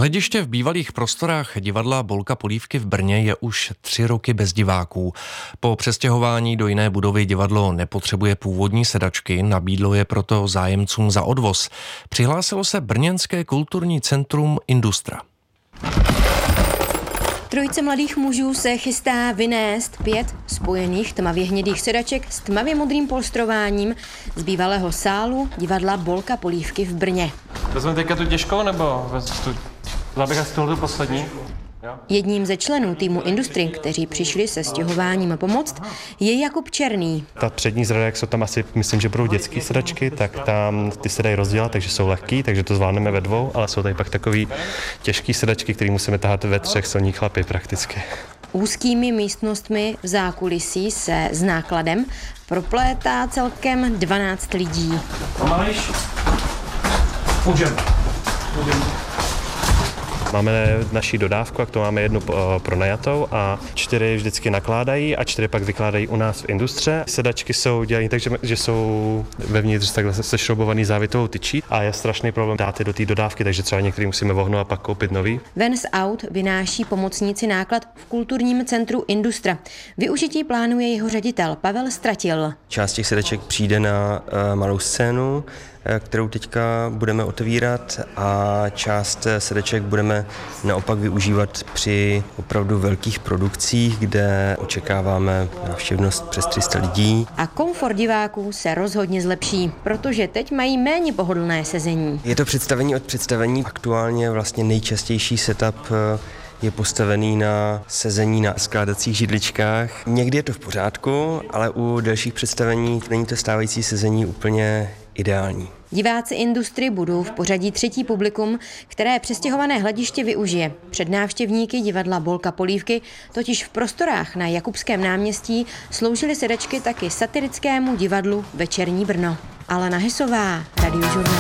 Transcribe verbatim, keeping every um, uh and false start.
Hlediště v bývalých prostorách divadla Bolka Polívky v Brně je už tři roky bez diváků. Po přestěhování do jiné budovy divadlo nepotřebuje původní sedačky, nabídlo je proto zájemcům za odvoz. Přihlásilo se brněnské kulturní centrum Industra. Trojice mladých mužů se chystá vynést pět spojených tmavě hnědých sedaček s tmavě modrým polstrováním z bývalého sálu divadla Bolka Polívky v Brně. Vezmeme teďka tu těžkou, nebo tu... Vzal bych asi tohle poslední? Jedním ze členů týmu Industry, kteří přišli se stěhováním pomoct, je Jakub Černý. Ta přední zrada, jak jsou tam asi, myslím, že budou dětské sedačky, tak tam ty se dají rozdělat, takže jsou lehký, takže to zvládneme ve dvou, ale jsou tady pak takový těžký sedačky, které musíme tahat ve třech, silní chlapy prakticky. Úzkými místnostmi v zákulisí se s nákladem proplétá celkem dvanáct lidí. Pomalejš? Můžeme. Máme naši dodávku, a to máme jednu pronajatou a čtyři vždycky nakládají a čtyři pak vykládají u nás v Industře. Sedačky jsou dělané tak, že, že jsou vevnitř takhle sešroubovaný závětovou tyčí a je strašný problém dát je do té dodávky, takže třeba některý musíme vohnout a pak koupit nový. Ven z aut vynáší pomocníci náklad v kulturním centru Industra. Využití plánuje jeho ředitel Pavel Stratil. Část těch sedaček přijde na uh, malou scénu, kterou teďka budeme otevírat, a část sedaček budeme naopak využívat při opravdu velkých produkcích, kde očekáváme návštěvnost přes tři sta lidí. A komfort diváků se rozhodně zlepší, protože teď mají méně pohodlné sezení. Je to představení od představení. Aktuálně vlastně nejčastější setup je postavený na sezení na skládacích židličkách. Někdy je to v pořádku, ale u delších představení není to stávající sezení úplně ideální. Diváci Industry budou v pořadí třetí publikum, které přestěhované hlediště využije. Před návštěvníky divadla Bolka Polívky totiž v prostorách na Jakubském náměstí sloužily sedačky taky satirickému divadlu Večerní Brno. Alena Hysová, Radiožurnál.